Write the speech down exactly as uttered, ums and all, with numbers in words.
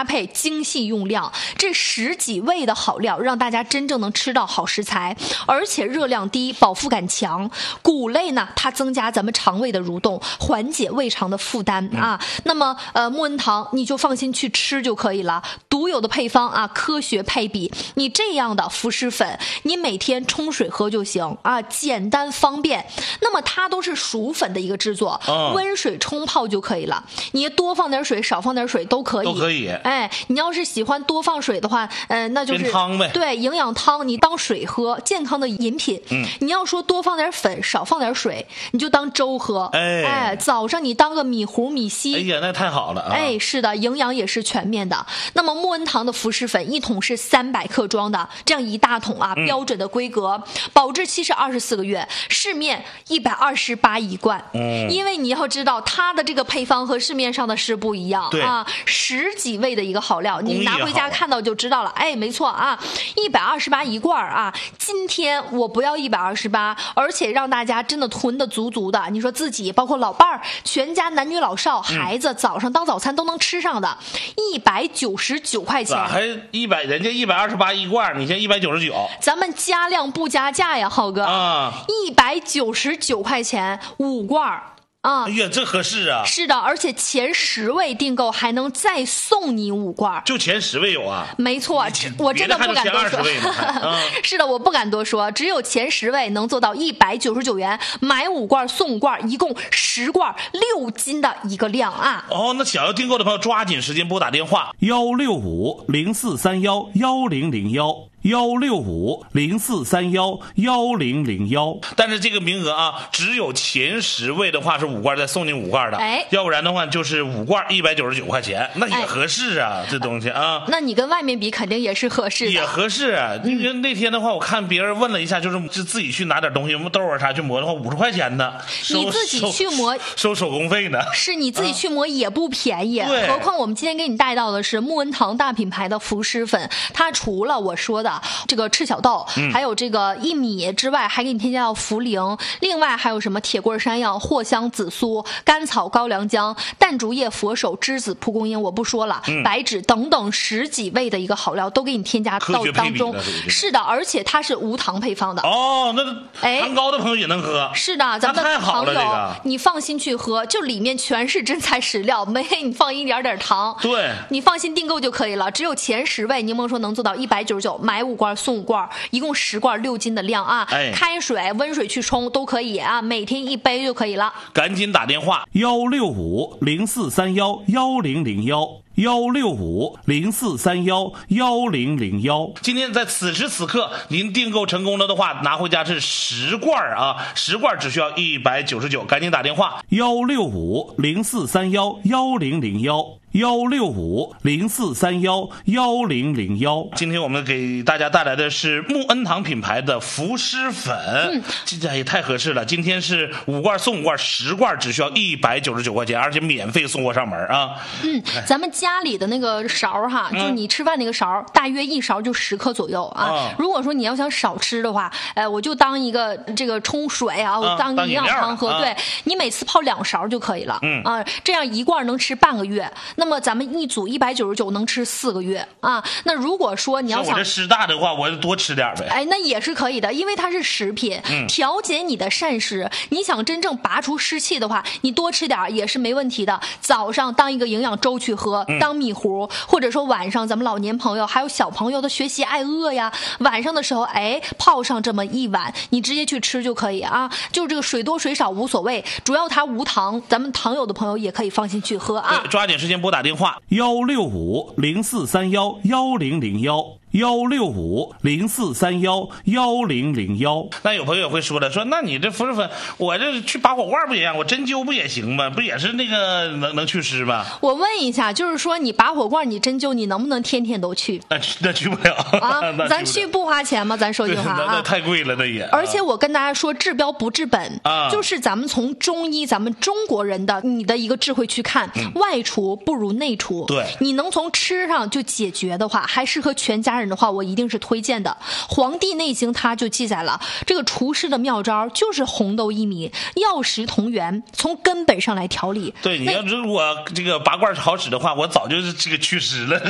搭配精细用量，这十几味的好料让大家真正能吃到好食材，而且热量低，饱腹感强。谷类呢，它增加咱们肠胃的蠕动，缓解胃肠的负担啊。那么呃，木恩堂你就放心去吃就可以了，独有的配方啊，科学配比。你这样的浮尸粉，你每天冲水喝就行啊，简单方便。那么它都是熟粉的一个制作， 哦、 温水冲泡就可以了。你多放点水，少放点水都可以， 都可以。 哎，你要是喜欢多放水的话，呃，那就是汤呗。 对，营养汤你当水喝，健康的饮品。 嗯， 你要说多放点粉，少放点水，你就当粥喝。 哎， 哎，早上你当个米糊米稀。 哎呀，那太好了啊！ 哎，是的，营养也是全面的。那么木恩堂的浮尸粉一桶是三百克装的，这样一大桶啊， 嗯、 标准的规格，保质期是二十四个月，市面一百二十八一罐。 嗯， 因为你要知道它的这个配方和市面上的是不一样啊，十几味的一个好料，你拿回家看到就知道了。哎，没错啊，一百二十八一罐啊。今天我不要一百二十八，而且让大家真的囤的足足的。你说自己包括老伴儿，全家男女老少、孩子，早上当早餐都能吃上的，一百九十九块钱。 咋还一百？人家一百二十八一罐，你现在一百九十九。 咱们加量不加价呀，浩哥啊！ 一百九十九块钱五罐。啊， 哎呀，这合适啊！ 是的，而且前十位订购还能再送你五罐， 就前十位有啊？ 没错，我真的不敢多说。 嗯、 是的，我不敢多说，只有前十位能做到一百九十九元买五罐送五罐，一共十罐六斤的一个量啊！ 哦，那想要订购的朋友抓紧时间拨打电话幺六五零四三幺幺零零幺。幺六五零四三幺幺零零幺， 但是这个名额啊，只有前十位的话是五罐，再送你五罐的， 哎， 要不然的话就是五罐一百九十九块钱，那也合适啊，哎、这东西啊。 那你跟外面比，肯定也是合适的， 也合适啊。因为那天的话，我看别人问了一下，就是就自己去拿点东西，什么豆啊啥去磨的话，五十块钱呢。 你自己去磨收手工费呢？ 是你自己去磨也不便宜， 啊、 何况我们今天给你带到的是木恩堂大品牌的浮尸粉，它除了我说的这个赤小豆、嗯、还有这个薏米之外，还给你添加到茯苓，另外还有什么铁棍山药、藿香、紫苏、甘草、高良姜、淡竹叶、佛手、栀子、蒲公英，我不说了、嗯、白芷等等十几味的一个好料都给你添加到当中。是的，而且它是无糖配方的。 哦，那糖高的朋友也能喝。 是的，咱们的朋友、这个、 你放心去喝，就里面全是真材实料，没你放一点点糖。 对， 你放心订购就可以了。只有前十位，柠檬说能做到一百九十九，买五罐送五罐，一共十罐六斤的量啊！ 哎， 开水、温水去冲都可以啊，每天一杯就可以了。 赶紧打电话幺六五零四三幺幺零零幺。幺六五零四三幺幺零零幺。 今天在此时此刻，您订购成功了的话，拿回家是十罐啊，十罐只需要一百九十九，赶紧打电话幺六五零四三幺幺零零幺。幺六五零四三幺幺零零幺。 今天我们给大家带来的是木恩堂品牌的浮尸粉，嗯，这也太合适了。今天是五罐送五罐，十罐只需要一百九十九块钱，而且免费送货上门啊。 嗯，咱们家里的那个勺哈，嗯、就是你吃饭那个勺，大约一勺就十克左右啊。啊如果说你要想少吃的话，呃，我就当一个这个冲水啊，我当营养汤喝。 啊、 对你每次泡两勺就可以了。 嗯啊，这样一罐能吃半个月。那么咱们一组一百九十九能吃四个月啊。那如果说你要想我这湿大的话，我就多吃点呗。 哎，那也是可以的，因为它是食品， 嗯、 调节你的膳食。你想真正拔出湿气的话，你多吃点也是没问题的。早上当一个营养粥去喝， 嗯、 当米糊，或者说晚上咱们老年朋友还有小朋友的学习爱饿呀，晚上的时候哎泡上这么一碗，你直接去吃就可以啊。就这个水多水少无所谓，主要它无糖，咱们糖友的朋友也可以放心去喝啊。 对，抓紧时间拨打电话幺六五零四三幺幺零零幺。幺六五零四三幺幺零零幺。 那有朋友也会说了，说那你这浮尸粉，我这去拔火罐不也一样？我针灸不也行吗？不也是那个能能祛湿吗？ 我问一下，就是说你拔火罐，你针灸，你能不能天天都去？ 那那去不了啊！咱去不花钱吗？咱说句话啊， 那太贵了，那也。 而且我跟大家说，治标不治本啊， 就是咱们从中医，咱们中国人的你的一个智慧去看，嗯、外除不如内除。 对， 你能从吃上就解决的话，还适合全家人的话，我一定是推荐的。《黄帝内经》它就记载了这个除湿的妙招，就是红豆薏米，药食同源，从根本上来调理。 对，你要如果这个拔罐好使的话，我早就是这个祛湿了。